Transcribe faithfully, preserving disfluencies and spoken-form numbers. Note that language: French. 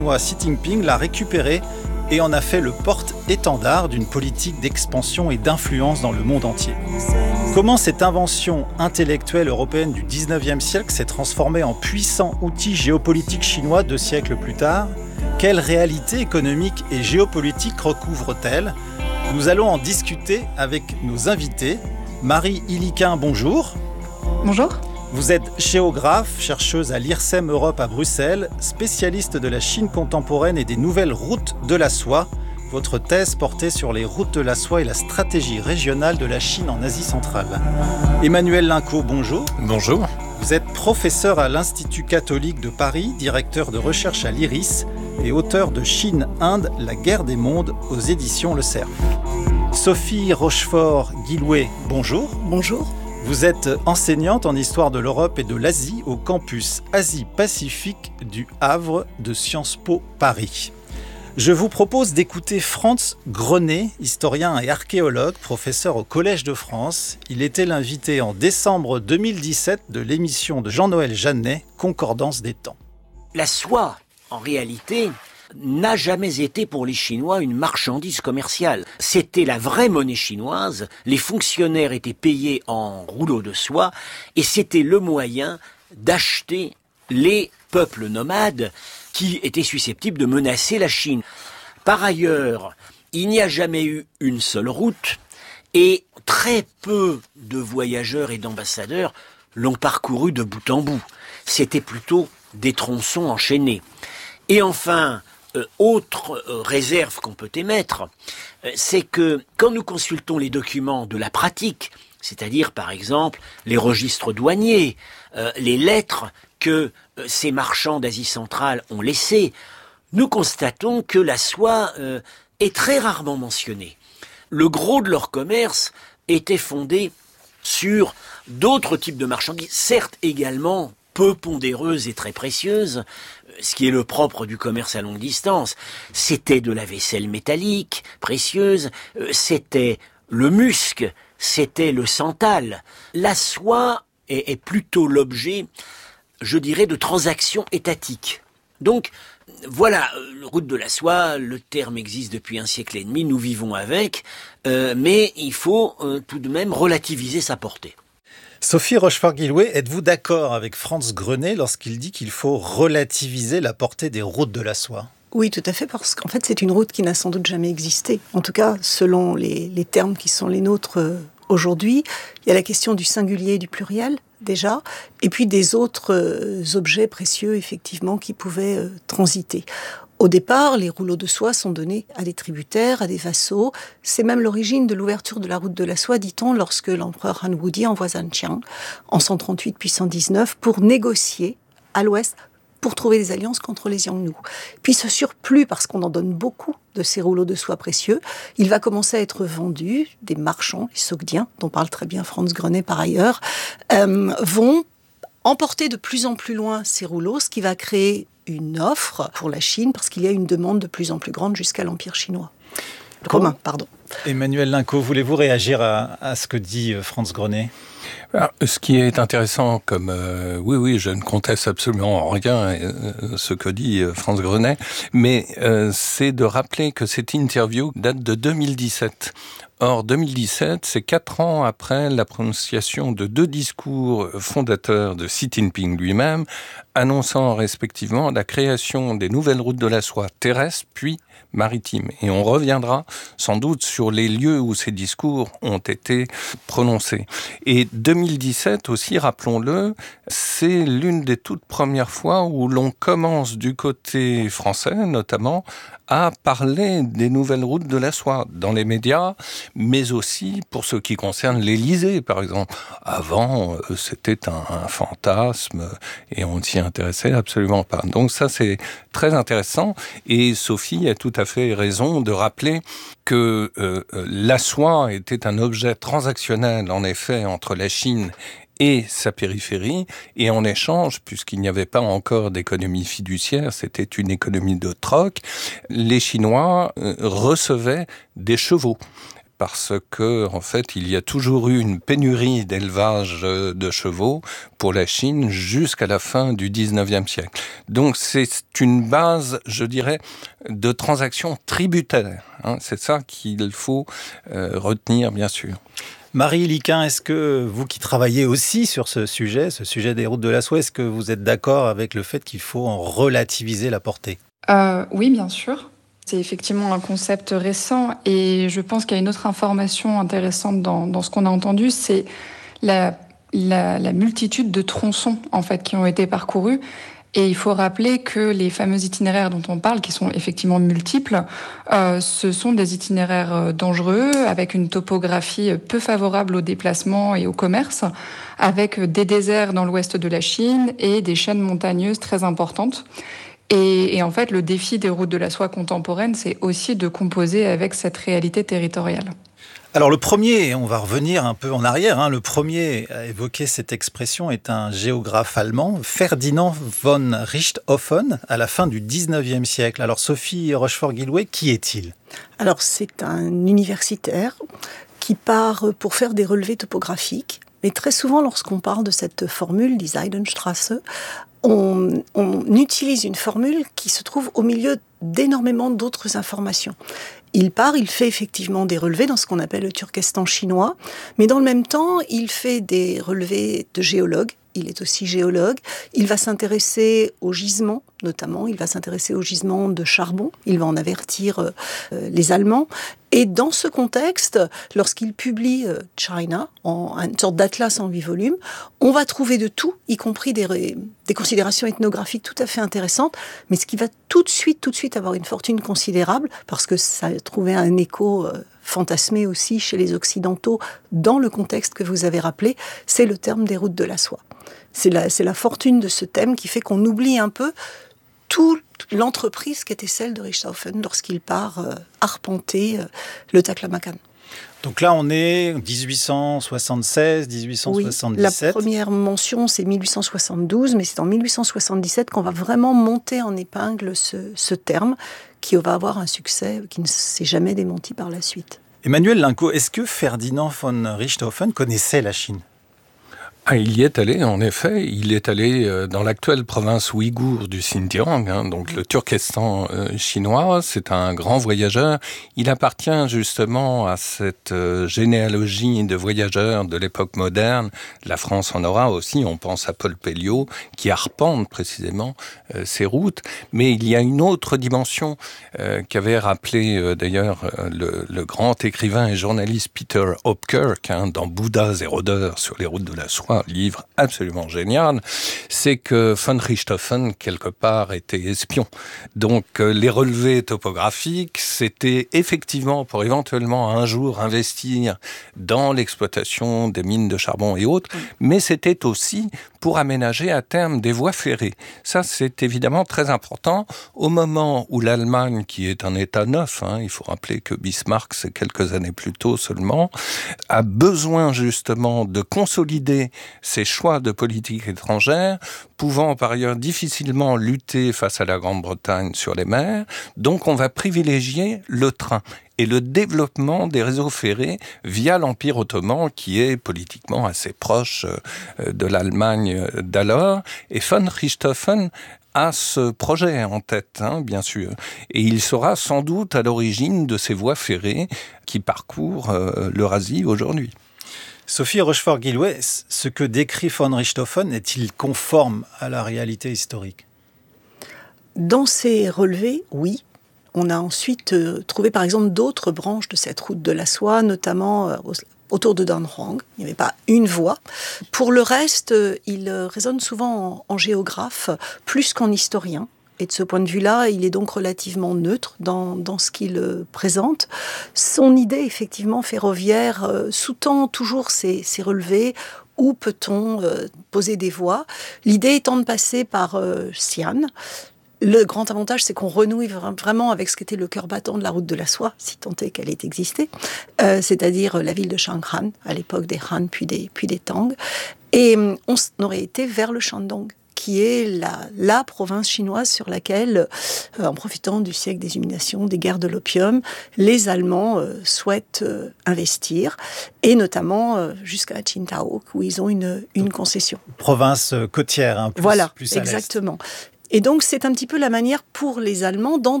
Xi Jinping l'a récupéré et en a fait le porte-étendard d'une politique d'expansion et d'influence dans le monde entier. Comment cette invention intellectuelle européenne du dix-neuvième siècle s'est transformée en puissant outil géopolitique chinois deux siècles plus tard? Quelle réalité économique et géopolitique recouvre-t-elle? Nous allons en discuter avec nos invités. Marie Iliquin, bonjour. Bonjour. Vous êtes géographe, chercheuse à l'I R S E M Europe à Bruxelles, spécialiste de la Chine contemporaine et des nouvelles routes de la soie. Votre thèse portait sur les routes de la soie et la stratégie régionale de la Chine en Asie centrale. Emmanuel Linco, bonjour. Bonjour. Vous êtes professeur à l'Institut catholique de Paris, directeur de recherche à l'I R I S et auteur de Chine-Inde, la guerre des mondes aux éditions Le Cerf. Sophie Rochefort-Guillouet, bonjour. Bonjour. Vous êtes enseignante en histoire de l'Europe et de l'Asie au campus Asie-Pacifique du Havre de Sciences Po Paris. Je vous propose d'écouter Franz Grenet, historien et archéologue, professeur au Collège de France. Il était l'invité en décembre deux mille dix-sept de l'émission de Jean-Noël Jeannet, Concordance des temps. La soie, en réalité, n'a jamais été pour les Chinois une marchandise commerciale. C'était la vraie monnaie chinoise, les fonctionnaires étaient payés en rouleaux de soie, et c'était le moyen d'acheter les peuples nomades qui étaient susceptibles de menacer la Chine. Par ailleurs, il n'y a jamais eu une seule route, et très peu de voyageurs et d'ambassadeurs l'ont parcouru de bout en bout. C'était plutôt des tronçons enchaînés. Et enfin, Euh, autre euh, réserve qu'on peut émettre, euh, c'est que quand nous consultons les documents de la pratique, c'est-à-dire par exemple les registres douaniers, euh, les lettres que euh, ces marchands d'Asie centrale ont laissées, nous constatons que la soie euh, est très rarement mentionnée. Le gros de leur commerce était fondé sur d'autres types de marchandises, certes également peu pondéreuses et très précieuses, ce qui est le propre du commerce à longue distance. C'était de la vaisselle métallique, précieuse, c'était le musc, c'était le santal. La soie est, est plutôt l'objet, je dirais, de transactions étatiques. Donc, voilà, route de la soie, le terme existe depuis un siècle et demi, nous vivons avec, euh, mais il faut euh, tout de même relativiser sa portée. Sophie Rochefort-Guillouet, êtes-vous d'accord avec Franz Grenet lorsqu'il dit qu'il faut relativiser la portée des routes de la soie ? Oui, tout à fait, parce qu'en fait, c'est une route qui n'a sans doute jamais existé. En tout cas, selon les, les termes qui sont les nôtres euh, aujourd'hui, il y a la question du singulier et du pluriel, déjà, et puis des autres euh, objets précieux, effectivement, qui pouvaient euh, transiter. Au départ, les rouleaux de soie sont donnés à des tributaires, à des vassaux. C'est même l'origine de l'ouverture de la route de la soie, dit-on, lorsque l'empereur Han Wudi envoie Zhanqiang en cent trente-huit puis cent dix-neuf pour négocier à l'ouest, pour trouver des alliances contre les Xiongnu. Puis ce surplus, parce qu'on en donne beaucoup de ces rouleaux de soie précieux, il va commencer à être vendu. Des marchands, les Sogdiens, dont parle très bien Franz Grenet par ailleurs, euh, vont emporter de plus en plus loin ces rouleaux, ce qui va créer une offre pour la Chine, parce qu'il y a une demande de plus en plus grande jusqu'à l'Empire chinois. Romain, pardon. Emmanuel Linco, voulez-vous réagir à, à ce que dit Franz Grenet ? Alors, ce qui est intéressant, comme euh, oui, oui, je ne conteste absolument rien euh, ce que dit euh, Franz Grenet, mais euh, c'est de rappeler que cette interview date de deux mille dix-sept. Or, deux mille dix-sept, c'est quatre ans après la prononciation de deux discours fondateurs de Xi Jinping lui-même, annonçant respectivement la création des nouvelles routes de la soie terrestres puis maritimes. Et on reviendra sans doute sur les lieux où ces discours ont été prononcés. Et deux mille dix-sept aussi, rappelons-le, c'est l'une des toutes premières fois où l'on commence du côté français, notamment, à parler des nouvelles routes de la soie dans les médias, mais aussi pour ce qui concerne l'Élysée, par exemple. Avant, c'était un, un fantasme et on ne s'y intéressait absolument pas. Donc ça, c'est très intéressant. Et Sophie a tout à fait raison de rappeler que euh, la soie était un objet transactionnel, en effet, entre la Chine et sa périphérie, et en échange, puisqu'il n'y avait pas encore d'économie fiduciaire, c'était une économie de troc, les Chinois euh, recevaient des chevaux parce que, en fait, il y a toujours eu une pénurie d'élevage de chevaux pour la Chine jusqu'à la fin du dix-neuvième siècle. Donc, c'est une base, je dirais, de transactions tributaires. Hein. C'est ça qu'il faut euh, retenir, bien sûr. Marie Liquin, est-ce que vous qui travaillez aussi sur ce sujet, ce sujet des routes de la soie, est-ce que vous êtes d'accord avec le fait qu'il faut en relativiser la portée ? euh, Oui, bien sûr. C'est effectivement un concept récent et je pense qu'il y a une autre information intéressante dans, dans ce qu'on a entendu, c'est la, la, la multitude de tronçons en fait, qui ont été parcourus. Et il faut rappeler que les fameux itinéraires dont on parle, qui sont effectivement multiples, euh, ce sont des itinéraires dangereux, avec une topographie peu favorable au déplacement et au commerce, avec des déserts dans l'ouest de la Chine et des chaînes montagneuses très importantes. Et, et en fait, le défi des routes de la soie contemporaines, c'est aussi de composer avec cette réalité territoriale. Alors le premier, on va revenir un peu en arrière, hein, le premier à évoquer cette expression est un géographe allemand, Ferdinand von Richthofen, à la fin du dix-neuvième siècle. Alors Sophie Rochefort-Guillouet, qui est-il ? Alors c'est un universitaire qui part pour faire des relevés topographiques. Mais très souvent, lorsqu'on parle de cette formule, die Seidenstraße, on, on utilise une formule qui se trouve au milieu d'énormément d'autres informations. Il part, il fait effectivement des relevés dans ce qu'on appelle le Turkestan chinois, mais dans le même temps, il fait des relevés de géologue. Il est aussi géologue. Il va s'intéresser aux gisements, notamment. Il va s'intéresser aux gisements de charbon. Il va en avertir euh, les Allemands. Et dans ce contexte, lorsqu'il publie euh, China, en une sorte d'atlas en huit volumes, on va trouver de tout, y compris des, des considérations ethnographiques tout à fait intéressantes, mais ce qui va tout de suite, tout de suite avoir une fortune considérable, parce que ça a trouvé un écho euh, fantasmé aussi chez les Occidentaux, dans le contexte que vous avez rappelé, c'est le terme des routes de la soie. C'est la, c'est la fortune de ce thème qui fait qu'on oublie un peu toute l'entreprise qui était celle de Richthofen lorsqu'il part euh, arpenter euh, le Taklamakan. Donc là, on est dix-huit cent soixante-seize, dix-huit cent soixante-dix-sept. Oui, la première mention, c'est mille huit cent soixante-douze, mais c'est en mille huit cent soixante-dix-sept qu'on va vraiment monter en épingle ce, ce terme qui va avoir un succès qui ne s'est jamais démenti par la suite. Emmanuel Linco, est-ce que Ferdinand von Richthofen connaissait la Chine ? Ah, il y est allé, en effet. Il est allé dans l'actuelle province ouïghour du Xinjiang, hein, donc le Turkestan euh, chinois. C'est un grand voyageur. Il appartient justement à cette euh, généalogie de voyageurs de l'époque moderne. La France en aura aussi. On pense à Paul Pelliot, qui arpente précisément euh, ces routes. Mais il y a une autre dimension euh, qu'avait rappelé euh, d'ailleurs euh, le, le grand écrivain et journaliste Peter Hopkirk, hein, dans Bouddha et rôdeurs sur les routes de la soie, un livre absolument génial, c'est que von Richthofen, quelque part, était espion. Donc, euh, les relevés topographiques, c'était effectivement pour éventuellement un jour investir dans l'exploitation des mines de charbon et autres, mais c'était aussi pour aménager à terme des voies ferrées. Ça, c'est évidemment très important. Au moment où l'Allemagne, qui est un État neuf, hein, il faut rappeler que Bismarck, c'est quelques années plus tôt seulement, a besoin justement de consolider ses choix de politique étrangère, pouvant par ailleurs difficilement lutter face à la Grande-Bretagne sur les mers. Donc on va privilégier le train et le développement des réseaux ferrés via l'Empire ottoman, qui est politiquement assez proche de l'Allemagne d'alors. Et von Richthofen a ce projet en tête, hein, bien sûr. Et il sera sans doute à l'origine de ces voies ferrées qui parcourent euh, l'Eurasie aujourd'hui. Sophie Rochefort-Guillouet, ce que décrit von Richthofen est-il conforme à la réalité historique ? Dans ces relevés, oui. On a ensuite euh, trouvé par exemple d'autres branches de cette route de la soie, notamment euh, autour de Danhuang. Il n'y avait pas une voie. Pour le reste, euh, il euh, résonne souvent en, en géographe plus qu'en historien. Et de ce point de vue-là, il est donc relativement neutre dans, dans ce qu'il euh, présente. Son idée, effectivement, ferroviaire, euh, sous-tend toujours ces, ces relevés. Où peut-on euh, poser des voies ? L'idée étant de passer par euh, Xi'an. Le grand avantage, c'est qu'on renouille vraiment avec ce qu'était le cœur battant de la route de la soie, si tant est qu'elle ait existé, euh, c'est-à-dire la ville de Chang'an, à l'époque des Han puis des, puis des Tang. Et on aurait été vers le Shandong, qui est la, la province chinoise sur laquelle, euh, en profitant du siècle des Illuminations, des guerres de l'opium, les Allemands euh, souhaitent euh, investir, et notamment euh, jusqu'à Qingdao, où ils ont une, une concession. Province côtière, hein, plus, voilà, plus à exactement. Et donc, c'est un petit peu la manière pour les Allemands d'en